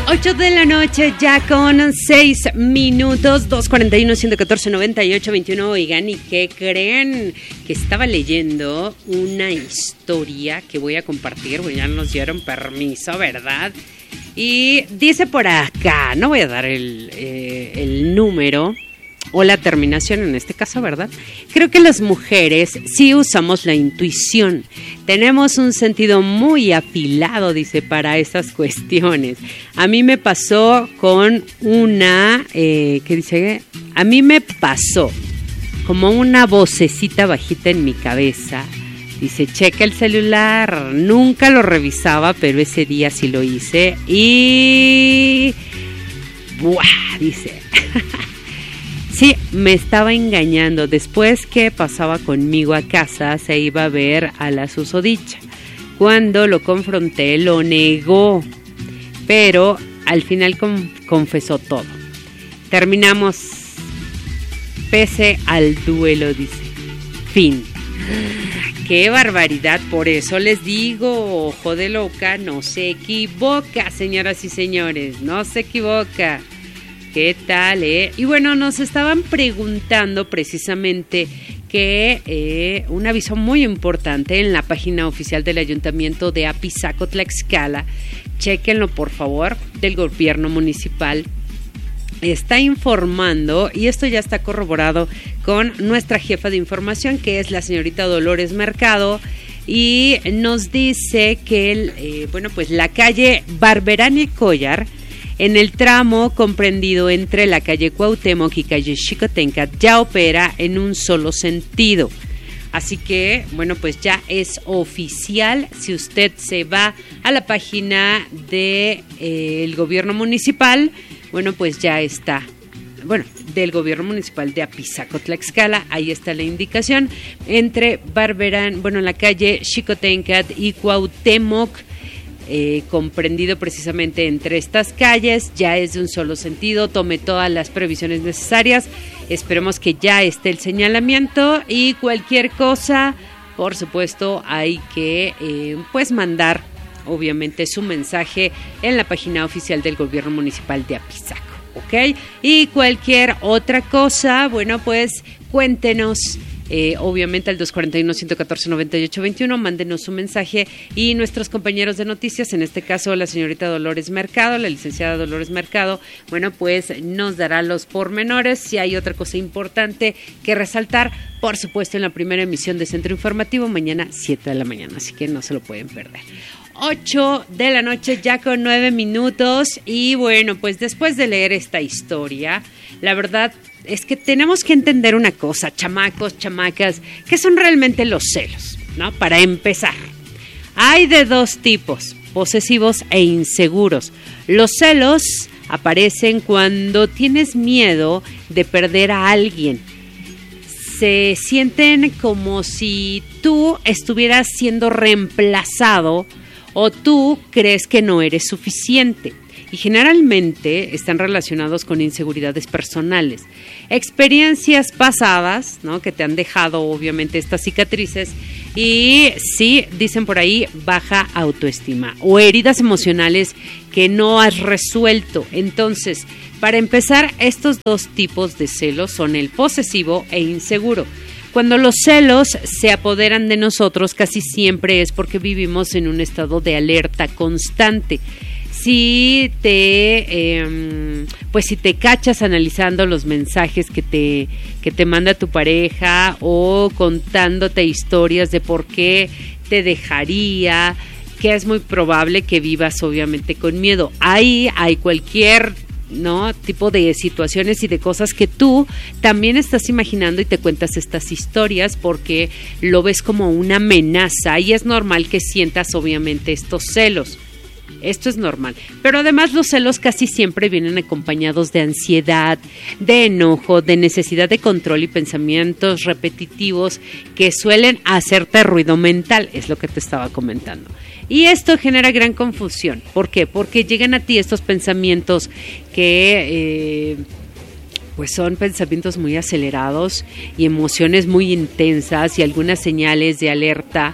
8 de la noche, ya con 6 minutos, 241-114-98-21. Oigan, ¿y qué creen? Que estaba leyendo una historia que voy a compartir, pues ya nos dieron permiso, ¿verdad? Y dice por acá, no voy a dar el número o la terminación en este caso, ¿verdad? Creo que las mujeres sí usamos la intuición. Tenemos un sentido muy afilado, dice, para estas cuestiones. A mí me pasó con una, ¿qué dice? A mí me pasó como una vocecita bajita en mi cabeza. Dice, checa el celular. Nunca lo revisaba, pero ese día sí lo hice. Y... ¡buah! Dice... Sí, me estaba engañando. Después que pasaba conmigo a casa, se iba a ver a la susodicha. Cuando lo confronté, lo negó, pero al final confesó todo. Terminamos pese al duelo, dice. Fin. ¡Qué barbaridad! Por eso les digo, ojo de loca, no se equivoca, señoras y señores, no se equivoca. ¿Qué tal, Y bueno, nos estaban preguntando precisamente que un aviso muy importante en la página oficial del Ayuntamiento de Apizaco, Tlaxcala, chéquenlo por favor, del gobierno municipal, está informando, y esto ya está corroborado con nuestra jefa de información, que es la señorita Dolores Mercado, y nos dice que pues la calle Barberán y Collar, en el tramo comprendido entre la calle Cuauhtémoc y calle Xicoténcatl, ya opera en un solo sentido. Así que, bueno, pues ya es oficial. Si usted se va a la página del gobierno municipal, bueno, pues ya está. Bueno, del gobierno municipal de Apizaco, Tlaxcala, ahí está la indicación. Entre Barberán, bueno, la calle Xicoténcatl y Cuauhtémoc, comprendido precisamente entre estas calles, ya es de un solo sentido. Tome todas las previsiones necesarias. Esperemos que ya esté el señalamiento, y cualquier cosa, por supuesto, hay que pues mandar obviamente su mensaje en la página oficial del gobierno municipal de Apizaco, ¿ok? Y cualquier otra cosa, bueno, pues cuéntenos. Obviamente al 241-114-98-21, mándenos su mensaje, y nuestros compañeros de noticias, en este caso la señorita Dolores Mercado, la licenciada Dolores Mercado, bueno, pues nos dará los pormenores. Si hay otra cosa importante que resaltar, por supuesto, en la primera emisión de Centro Informativo, mañana 7 de la mañana, así que no se lo pueden perder. 8 de la noche, ya con 9 minutos, y bueno, pues después de leer esta historia, la verdad es que tenemos que entender una cosa, chamacos, chamacas, ¿qué son realmente los celos? ¿No? Para empezar, hay de dos tipos, posesivos e inseguros. Los celos aparecen cuando tienes miedo de perder a alguien. Se sienten como si tú estuvieras siendo reemplazado o tú crees que no eres suficiente. Y generalmente están relacionados con inseguridades personales, experiencias pasadas, ¿no?, que te han dejado obviamente estas cicatrices, y sí, dicen por ahí, baja autoestima o heridas emocionales que no has resuelto. Entonces, para empezar, estos dos tipos de celos son el posesivo e inseguro. Cuando los celos se apoderan de nosotros, casi siempre es porque vivimos en un estado de alerta constante. Si te cachas analizando los mensajes que te manda tu pareja, o contándote historias de por qué te dejaría, que es muy probable que vivas obviamente con miedo. Ahí hay cualquier tipo de situaciones y de cosas que tú también estás imaginando, y te cuentas estas historias porque lo ves como una amenaza, y es normal que sientas obviamente estos celos. Esto es normal, pero además los celos casi siempre vienen acompañados de ansiedad, de enojo, de necesidad de control y pensamientos repetitivos que suelen hacerte ruido mental, es lo que te estaba comentando. Y esto genera gran confusión. ¿Por qué? Porque llegan a ti estos pensamientos que pues son pensamientos muy acelerados y emociones muy intensas, y algunas señales de alerta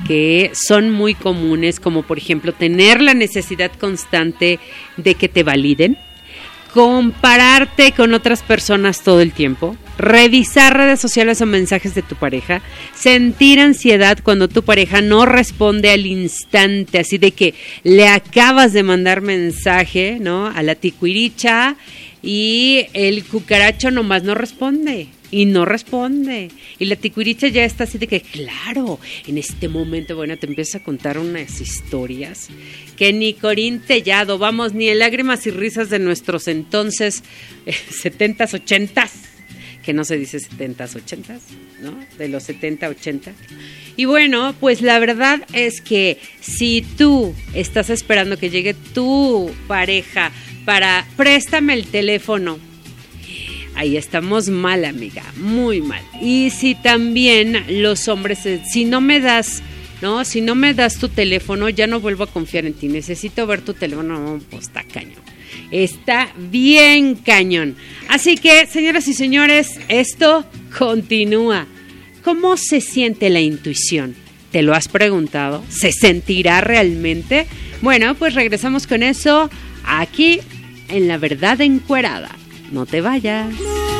que son muy comunes, como por ejemplo tener la necesidad constante de que te validen, compararte con otras personas todo el tiempo, revisar redes sociales o mensajes de tu pareja, sentir ansiedad cuando tu pareja no responde al instante, así de que le acabas de mandar mensaje, ¿no?, a la ticuiricha y el cucaracho nomás no responde. Y no responde. Y la ticuiricha ya está así de que, claro, en este momento, bueno, te empieza a contar unas historias que ni Corín Tellado, vamos, ni en lágrimas y risas de nuestros entonces 70s, 80s, que no se dice 70s, 80s, ¿no? De los 70, 80. Y bueno, pues la verdad es que si tú estás esperando que llegue tu pareja para préstame el teléfono, ahí estamos mal, amiga, muy mal. Y si también los hombres, si no me das tu teléfono, ya no vuelvo a confiar en ti. Necesito ver tu teléfono, no, pues está cañón. Está bien cañón. Así que, señoras y señores, esto continúa. ¿Cómo se siente la intuición? ¿Te lo has preguntado? ¿Se sentirá realmente? Bueno, pues regresamos con eso aquí en La Verdad Encuerada. No te vayas.